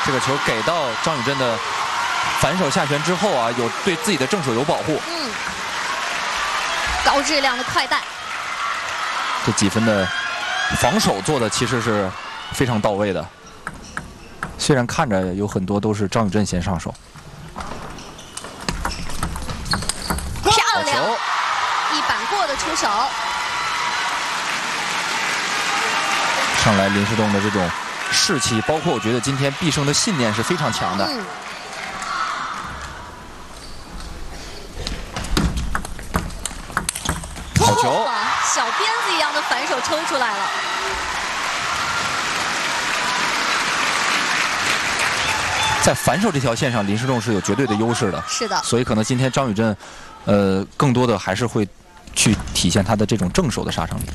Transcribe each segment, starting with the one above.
这个球给到张宇珍的反手下旋之后啊，有对自己的正手有保护。 高质量的快带。 这几分的防守做的其实是非常到位的，虽然看着有很多都是张宇珍先上手。 漂亮，一板过的出手。 上来林诗栋的这种士气，包括我觉得今天必胜的信念是非常强的。好球！ 小鞭子一样的反手抽出来了。 在反手这条线上，林诗栋是有绝对的优势的。 是的。 所以可能今天张宇珍，更多的还是会去体现他的这种正手的杀伤力。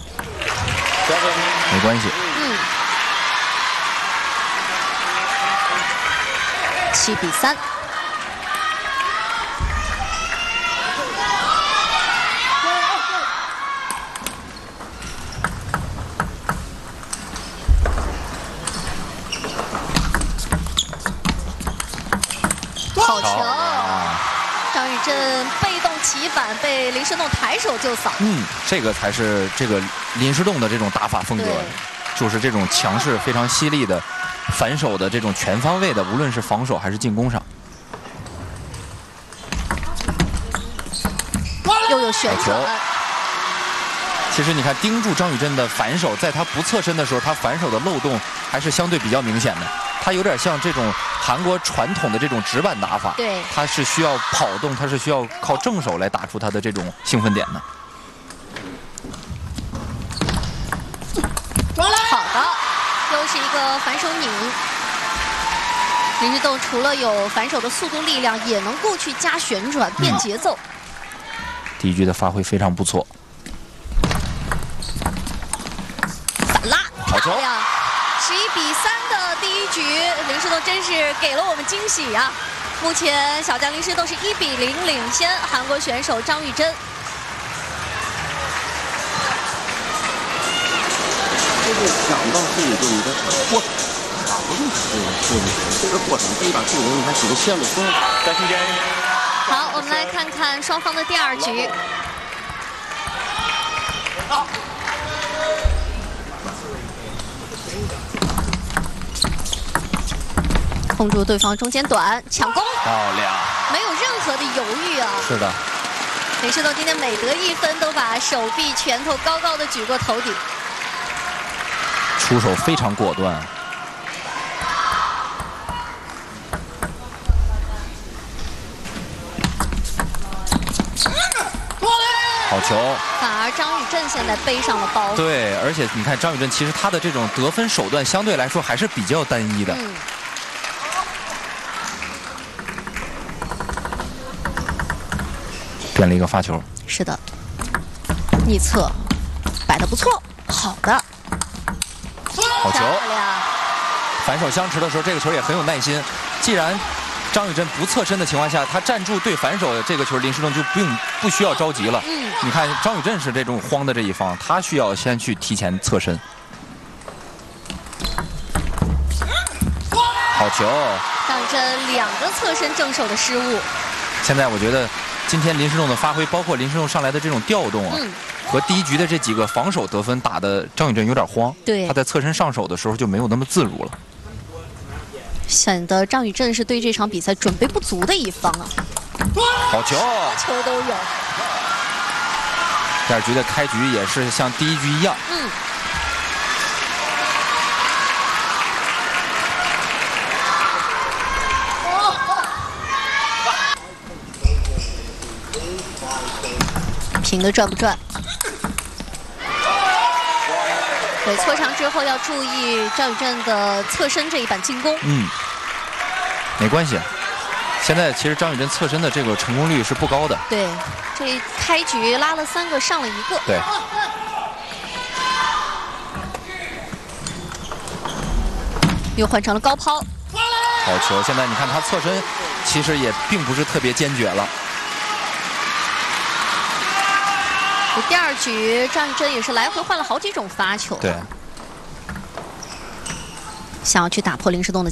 没关系。 7比3。好球！张宇珍被动起板，被林诗栋抬手就扫。 这个才是这个林诗栋的这种打法风格，就是这种强势、非常犀利的反手的这种全方位的，无论是防守还是进攻上。 又有旋转。 其实你看，盯住张宇珍的反手，在他不侧身的时候，他反手的漏洞还是相对比较明显的。他有点像这种韩国传统的这种直板打法， 对， 他是需要跑动，他是需要靠正手来打出他的这种兴奋点的。 好的，又是一个反手拧。林诗栋除了有反手的速度力量，也能够去加旋转变节奏。 第一局的发挥非常不错。 反拉， 好球！ 11比3的第一局，林诗栋真是给了我们惊喜呀！目前小将林诗栋是1比0领先韩国选手张宇珍。 就是想到这里就你的过程，不是这个过程，这一把树林你看几个线路分，在中间。 好，我们来看看双方的第二局。控住对方中间短，抢攻， 漂亮， 没有任何的犹豫啊！ 是的， 林诗栋今天每得1分都把手臂、拳头高高的举过头顶， 出手非常果断。好球！ 反而张宇珍现在背上了包。 对，而且你看张宇珍，其实他的这种得分手段相对来说还是比较单一的。变了一个发球。 是的，逆侧摆得不错，好的， 好球！ 漂亮！ 反手相持的时候，这个球也很有耐心。既然张宇珍不侧身的情况下，他站住对反手的这个球，林诗栋就不需要着急了。你看张宇珍是这种慌的这一方，他需要先去提前侧身。好球！ 张宇珍2个侧身正手的失误。 现在我觉得今天林诗栋的发挥，包括林诗栋上来的这种调动啊，和第一局的这几个防守得分打的张宇珍有点慌。 对， 他在侧身上手的时候就没有那么自如了。 显得张宇珍是对这场比赛准备不足的一方啊！ 好球， 球都有。 第二局的开局也是像第一局一样。 平的转不转？对，搓长之后要注意张宇珍的侧身这一板进攻。 没关系。现在其实张宇珍侧身的这个成功率是不高的。 对，这开局拉了3个，上了1个。 对。 又换成了高抛。 好球！现在你看他侧身，其实也并不是特别坚决了。 第二局张宇珍也是来回换了好几种发球。 对。 想要去打破林诗栋的。